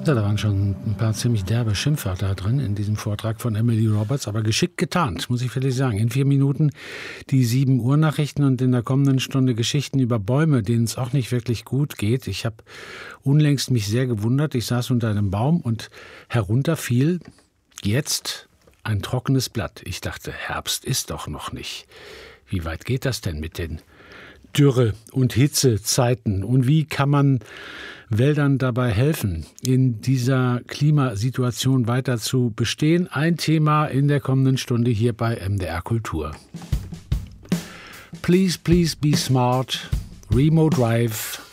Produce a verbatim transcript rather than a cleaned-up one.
Ja, da waren schon ein paar ziemlich derbe Schimpfwörter drin in diesem Vortrag von Emily Roberts, aber geschickt getarnt, muss ich wirklich sagen. In vier Minuten die sieben Uhr Nachrichten und in der kommenden Stunde Geschichten über Bäume, denen es auch nicht wirklich gut geht. Ich habe unlängst mich sehr gewundert. Ich saß unter einem Baum und herunter fiel jetzt ein trockenes Blatt. Ich dachte, Herbst ist doch noch nicht. Wie weit geht das denn mit den Dürre- und Hitzezeiten? Und wie kann man Wäldern dabei helfen, in dieser Klimasituation weiter zu bestehen? Ein Thema in der kommenden Stunde hier bei M D R Kultur. Please, please be smart. Remo Drive.